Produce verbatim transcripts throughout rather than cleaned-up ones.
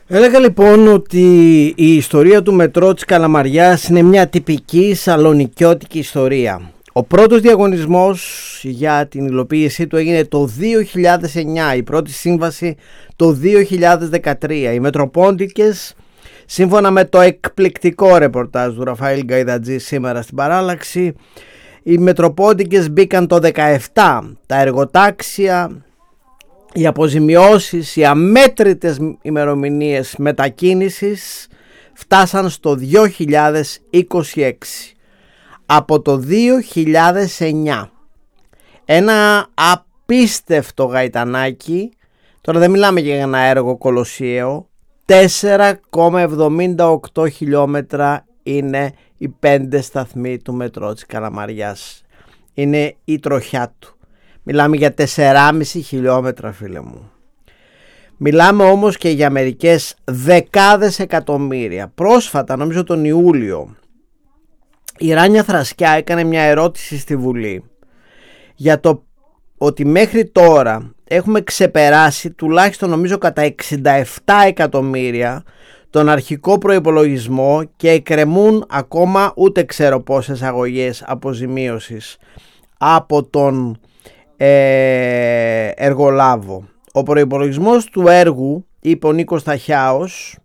Έλεγα λοιπόν ότι η ιστορία του μετρό της Καλαμαριάς είναι μια τυπική σαλονικιώτικη ιστορία. Ο πρώτος διαγωνισμός για την υλοποίησή του έγινε το δύο χιλιάδες εννιά, η πρώτη σύμβαση το δύο χιλιάδες δεκατρία. Οι Μετροπόντικες, σύμφωνα με το εκπληκτικό ρεπορτάζ του Ραφαήλ Γκαϊδατζή σήμερα στην Παράλλαξη, οι Μετροπόντικες μπήκαν το δεκαεπτά. Τα εργοτάξια, οι αποζημιώσεις, οι αμέτρητες ημερομηνίες μετακίνησης φτάσαν στο δύο χιλιάδες είκοσι έξι. Από το δύο χιλιάδες εννιά. Ένα απίστευτο γαϊτανάκι, τώρα δεν μιλάμε για ένα έργο κολοσσιαίο, τέσσερα κόμμα εβδομήντα οκτώ χιλιόμετρα είναι οι πέντε σταθμοί του μετρό της Καλαμαριάς. Είναι η τροχιά του. Μιλάμε για τέσσερα κόμμα πέντε χιλιόμετρα, φίλε μου. Μιλάμε όμως και για μερικές δεκάδες εκατομμύρια. Πρόσφατα, νομίζω τον Ιούλιο, η Ράνια Θρασκιά έκανε μια ερώτηση στη Βουλή για το ότι μέχρι τώρα έχουμε ξεπεράσει τουλάχιστον, νομίζω, κατά εξήντα επτά εκατομμύρια τον αρχικό προϋπολογισμό και εκκρεμούν ακόμα ούτε ξέρω πόσες αγωγές αποζημίωσης από τον ε, εργολάβο. Ο προϋπολογισμός του έργου, είπε ο Νίκος Ταχιάος,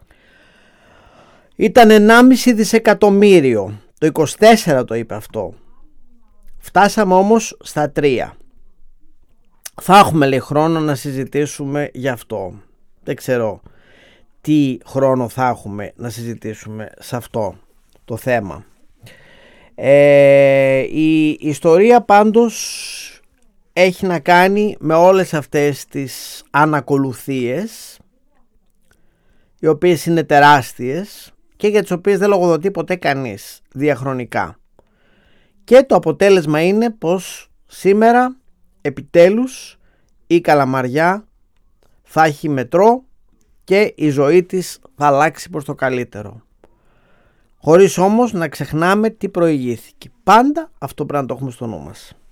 ήταν ενάμιση δισεκατομμύριο. Το είκοσι τέσσερα το είπε αυτό. Φτάσαμε όμως στα τρία. Θα έχουμε, λέει, χρόνο να συζητήσουμε γι' αυτό. Δεν ξέρω τι χρόνο θα έχουμε να συζητήσουμε σε αυτό το θέμα. Ε, η ιστορία πάντως έχει να κάνει με όλες αυτές τις ανακολουθίες, οι οποίες είναι τεράστιες και για τις οποίες δεν λογοδοτεί ποτέ κανείς διαχρονικά. Και το αποτέλεσμα είναι πως σήμερα επιτέλους η Καλαμαριά θα έχει μετρό και η ζωή της θα αλλάξει προς το καλύτερο. Χωρίς όμως να ξεχνάμε τι προηγήθηκε. Πάντα αυτό πρέπει να το έχουμε στο νου μας.